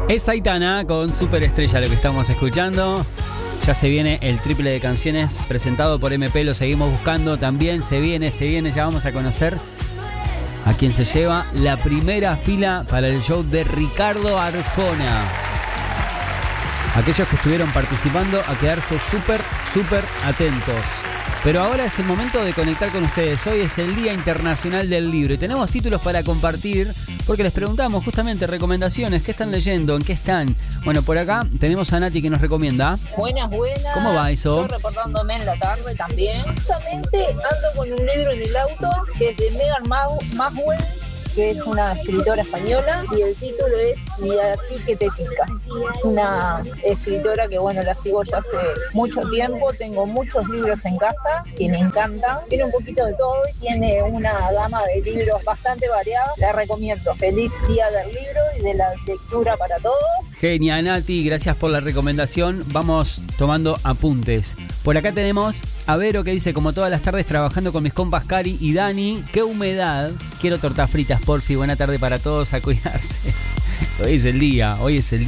Es Aitana con Superestrella lo que estamos escuchando. Ya se viene el triple de canciones presentado por MP, lo seguimos buscando. También se viene, ya vamos a conocer a quien se lleva la primera fila para el show de Ricardo Arjona. Aquellos que estuvieron participando a quedarse súper atentos. Pero ahora es el momento de conectar con ustedes. Hoy es el Día Internacional del Libro y tenemos títulos para compartir porque les preguntamos justamente recomendaciones. ¿Qué están leyendo? ¿En qué están? Bueno, por acá tenemos a Nati que nos recomienda. Buenas. ¿Cómo va eso? Estoy reportándome en la tarde también. Justamente ando con un libro en el auto que es de Megan Maxwell, que es una escritora española, y el título es "Y a ti que te pica". Es una escritora que, bueno, la sigo ya hace mucho tiempo, tengo muchos libros en casa que me encantan, tiene un poquito de todo y tiene una gama de libros bastante variada. La recomiendo. Feliz Día del Libro y de la lectura para todos. Genia, Nati, gracias por la recomendación. Vamos tomando apuntes. Por acá tenemos a Vero que dice: como todas las tardes trabajando con mis compas Cari y Dani, qué humedad, quiero tortas fritas, porfi, buena tarde para todos, a cuidarse. Hoy es el día, hoy es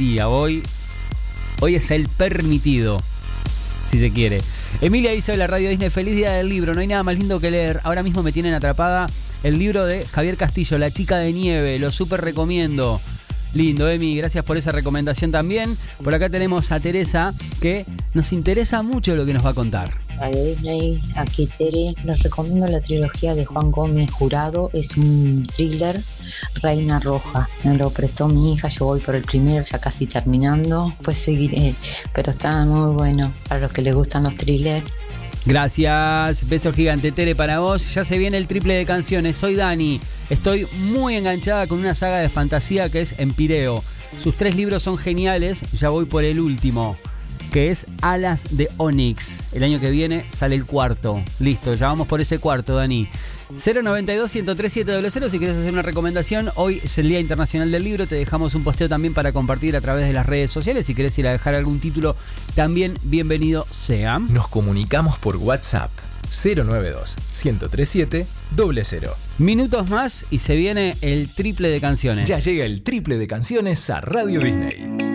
el permitido, si se quiere. Emilia dice: hola Radio Disney, feliz Día del Libro, no hay nada más lindo que leer, ahora mismo me tienen atrapada el libro de Javier Castillo, La chica de nieve, lo súper recomiendo. Lindo, Emi, gracias por esa recomendación también. Por acá tenemos a Teresa, que nos interesa mucho lo que nos va a contar. Radio Disney, aquí Tere, les recomiendo la trilogía de Juan Gómez Jurado, es un thriller, Reina Roja, me lo prestó mi hija, yo voy por el primero, ya casi terminando, pues seguiré, pero está muy bueno para los que les gustan los thrillers. Gracias, beso gigante Tere para vos. Ya se viene el triple de canciones. Soy Dani, estoy muy enganchada con una saga de fantasía que es Empireo. Sus 3 libros son geniales, ya voy por el último, que es Alas de Onix. El año que viene sale el 4. Listo, ya vamos por ese 4, Dani. 092-103-700 si querés hacer una recomendación. Hoy es el Día Internacional del Libro. Te dejamos un posteo también para compartir a través de las redes sociales. Si querés ir a dejar algún título, también bienvenido sea. Nos comunicamos por WhatsApp 092-103-700. Minutos más y se viene el triple de canciones. Ya llega el triple de canciones a Radio Disney.